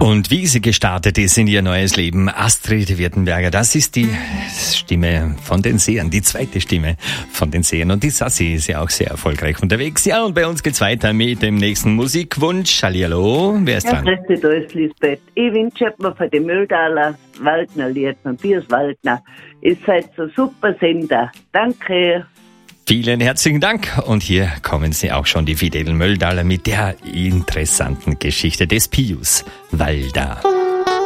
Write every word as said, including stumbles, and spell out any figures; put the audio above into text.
Und wie sie gestartet ist in ihr neues Leben, Astrid Wirtenberger, das ist die Stimme von den Sehern, die zweite Stimme von den Sehern. Und die Sassi ist ja auch sehr erfolgreich unterwegs. Ja, und bei uns geht's weiter mit dem nächsten Musikwunsch. Hallihallo, wer ist ja, dran? grüß dich, da ist Lisbeth. Ich wünsche mir für die Mülldaler Waldner Lied von Piers Waldner. Ihr seid so super Sender. Danke. Vielen herzlichen Dank. Und hier kommen sie auch schon, die Fidel Mölldaler, mit der interessanten Geschichte des Pius Walda.